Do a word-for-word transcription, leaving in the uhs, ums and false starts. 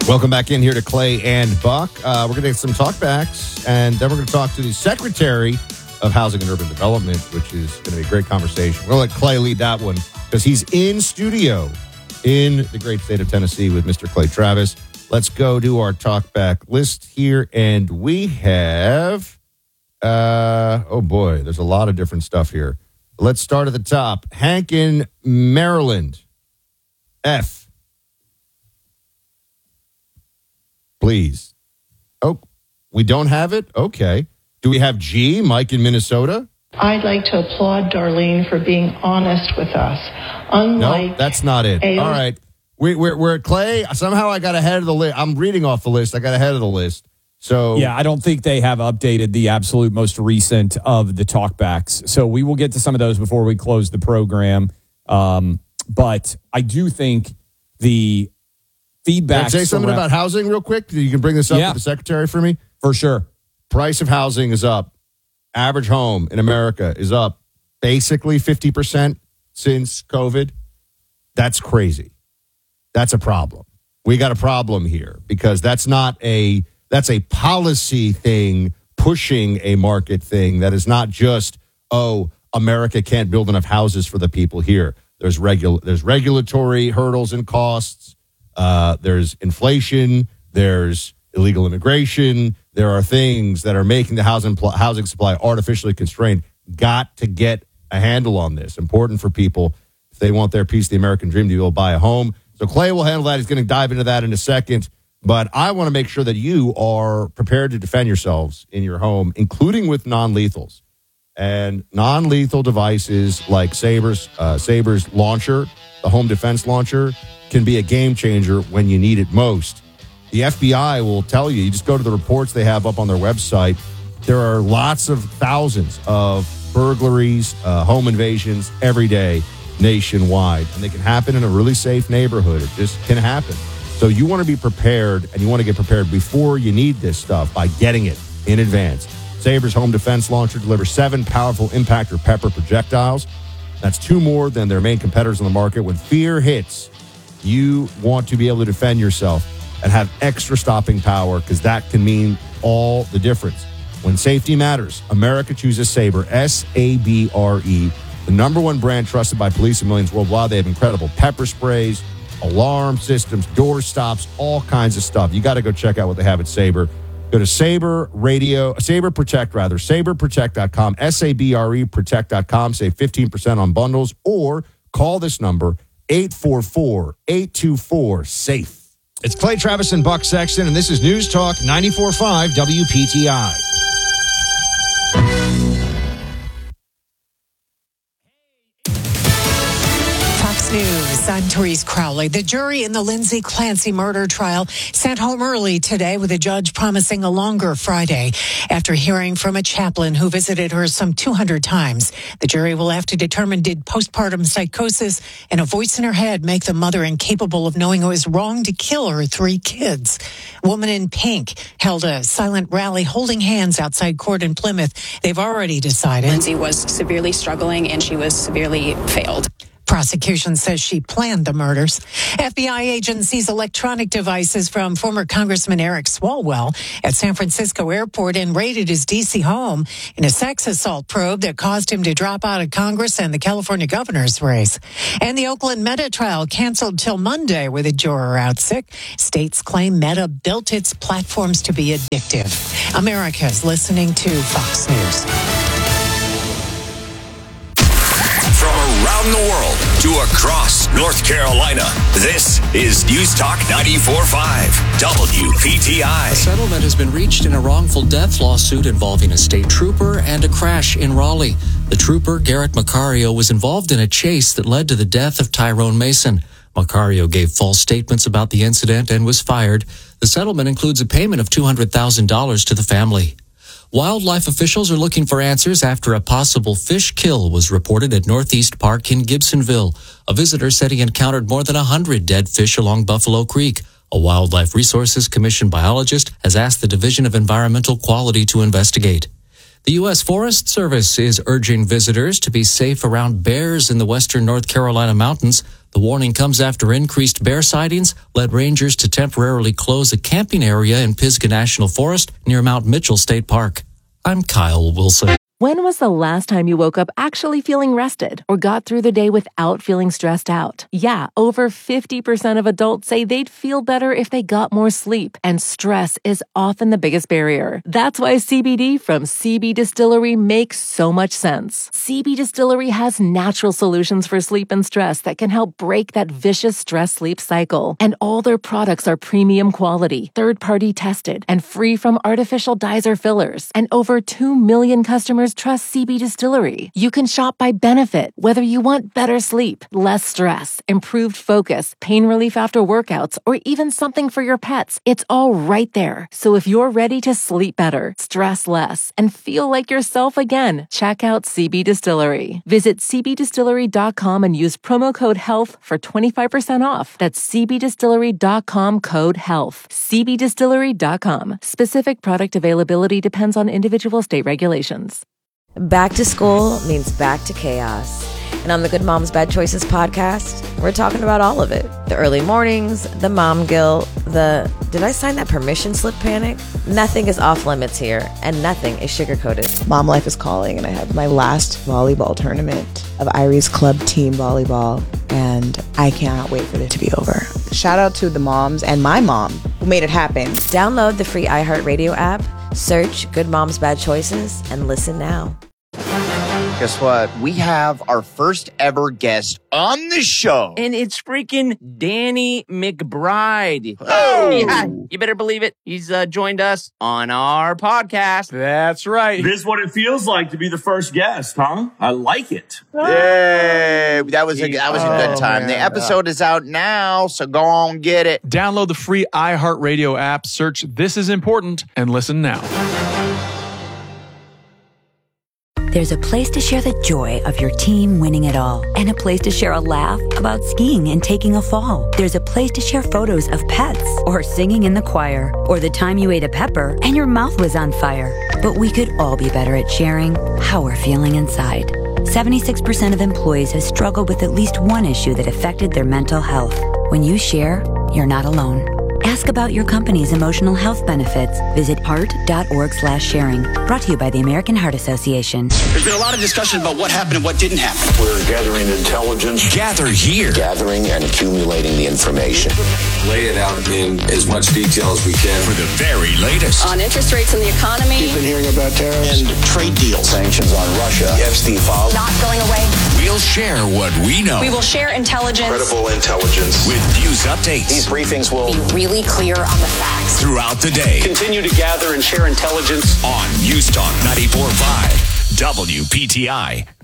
Welcome back in here to Clay and Buck. Uh, we're going to get some talkbacks, and then we're going to talk to the Secretary of Housing and Urban Development, which is going to be a great conversation. We'll let Clay lead that one because he's in studio in the great state of Tennessee with Mister Clay Travis. Let's go to our talkback list here, and we have, uh, oh boy, there's a lot of different stuff here. Let's start at the top. Hank in Maryland. F. Please. Oh, we don't have it? Okay. Do we have G, Mike in Minnesota? I'd like to applaud Darlene for being honest with us. Unlike no, that's not it. A- All right. We, we're, we're at Clay. Somehow I got ahead of the list. I'm reading off the list. I got ahead of the list. So yeah, I don't think they have updated the absolute most recent of the talkbacks. So we will get to some of those before we close the program. Um, but I do think the feedback. Can I say something about housing real quick? You can bring this up yeah. with the secretary for me? For sure. Price of housing is up. Average home in America is up basically fifty percent since COVID. That's crazy. That's a problem. We got a problem here because that's not a, that's a policy thing pushing a market thing. That is not just, oh, America can't build enough houses for the people here. There's regu- there's regulatory hurdles and costs. Uh, there's inflation. There's illegal immigration. There are things that are making the housing pl- housing supply artificially constrained. Got to get a handle on this. Important for people if they want their piece of the American dream to be able to buy a home. So Clay will handle that. He's going to dive into that in a second. But I want to make sure that you are prepared to defend yourselves in your home, including with non-lethals. And non-lethal devices like Saber's, uh, Saber's launcher, the home defense launcher, can be a game changer when you need it most. The F B I will tell you, you just go to the reports they have up on their website. There are lots of thousands of burglaries, uh, home invasions every day nationwide. And they can happen in a really safe neighborhood. It just can happen. So you want to be prepared, and you want to get prepared before you need this stuff by getting it in advance. Saber's home defense launcher delivers seven powerful impact or pepper projectiles. That's two more than their main competitors on the market. When fear hits, you want to be able to defend yourself and have extra stopping power because that can mean all the difference. When safety matters, America chooses Saber, S A B R E, the number one brand trusted by police and millions worldwide. They have incredible pepper sprays, alarm systems, door stops, all kinds of stuff. You got to go check out what they have at Saber. Go to Saber Radio, Saber Protect rather, saber protect dot com, S A B R E protect dot com. Save fifteen percent on bundles or call this number, eight four four, eight two four, SAFE. It's Clay Travis and Buck Sexton, and this is News Talk ninety-four point five W P T I. Fox News, I'm Therese Crowley. The jury in the Lindsay Clancy murder trial sent home early today with a judge promising a longer Friday. After hearing from a chaplain who visited her some two hundred times, the jury will have to determine did postpartum psychosis and a voice in her head make the mother incapable of knowing it was wrong to kill her three kids. Woman in Pink held a silent rally holding hands outside court in Plymouth. They've already decided Lindsay was severely struggling and she was severely failed. Prosecution says she planned the murders. F B I agents seize electronic devices from former Congressman Eric Swalwell at San Francisco Airport and raided his D C home in a sex assault probe that caused him to drop out of Congress and the California governor's race. And the Oakland Meta trial canceled till Monday with a juror out sick. States claim Meta built its platforms to be addictive. America's listening to Fox News. From around the world to across North Carolina, this is News Talk ninety-four point five W P T I. A settlement has been reached in a wrongful death lawsuit involving a state trooper and a crash in Raleigh. The trooper, Garrett Macario, was involved in a chase that led to the death of Tyrone Mason. Macario gave false statements about the incident and was fired. The settlement includes a payment of two hundred thousand dollars to the family. Wildlife officials are looking for answers after a possible fish kill was reported at Northeast Park in Gibsonville. A visitor said he encountered more than one hundred dead fish along Buffalo Creek. A Wildlife Resources Commission biologist has asked the Division of Environmental Quality to investigate. The U S Forest Service is urging visitors to be safe around bears in the western North Carolina mountains. The warning comes after increased bear sightings led rangers to temporarily close a camping area in Pisgah National Forest near Mount Mitchell State Park. I'm Kyle Wilson. When was the last time you woke up actually feeling rested or got through the day without feeling stressed out? Yeah, over fifty percent of adults say they'd feel better if they got more sleep, and stress is often the biggest barrier. That's why C B D from C B Distillery makes so much sense. C B Distillery has natural solutions for sleep and stress that can help break that vicious stress-sleep cycle. And all their products are premium quality, third-party tested, and free from artificial dyes or fillers. And over two million customers trust C B Distillery. You can shop by benefit, whether you want better sleep, less stress, improved focus, pain relief after workouts, or even something for your pets. It's all right there. So if you're ready to sleep better, stress less, and feel like yourself again, check out C B Distillery. Visit c b distillery dot com and use promo code HEALTH for twenty-five percent off. That's c b distillery dot com code HEALTH. c b distillery dot com. Specific product availability depends on individual state regulations. Back to school means back to chaos. And on the Good Moms Bad Choices podcast, we're talking about all of it. The early mornings, the mom guilt, the did I sign that permission slip panic? Nothing is off limits here, and nothing is sugar-coated. Mom life is calling, and I have my last volleyball tournament of Irie's club team volleyball, and I cannot wait for it to be over. Shout out to the moms and my mom who made it happen. Download the free iHeartRadio app, search Good Moms Bad Choices, and listen now. Guess what? We have our first ever guest on the show. And it's freaking Danny McBride. Oh! Yeah, you better believe it. He's uh, joined us on our podcast. That's right. This is what it feels like to be the first guest, huh? I like it. Yay! That was a, that was a good time. Oh, the man. episode is out now, so go on, get it. Download the free iHeartRadio app, search This Is Important, and listen now. There's a place to share the joy of your team winning it all, and a place to share a laugh about skiing and taking a fall. There's a place to share photos of pets, or singing in the choir, or the time you ate a pepper and your mouth was on fire. But we could all be better at sharing how we're feeling inside. seventy-six percent of employees have struggled with at least one issue that affected their mental health. When you share, you're not alone. Ask about your company's emotional health benefits. Visit heart.org slash sharing. Brought to you by the American Heart Association. There's been a lot of discussion about what happened and what didn't happen. We're gathering intelligence. Gather here. Gathering and accumulating the information. Lay it out in as much detail as we can. For the very latest. On interest rates in the economy. You've been hearing about tariffs. And trade deals. Sanctions on Russia. The Epstein files. Not going away. We'll share what we know. We will share intelligence. Credible intelligence. With news updates. These briefings will be really clear on the facts. Throughout the day. Continue to gather and share intelligence on News Talk ninety-four point five W P T I.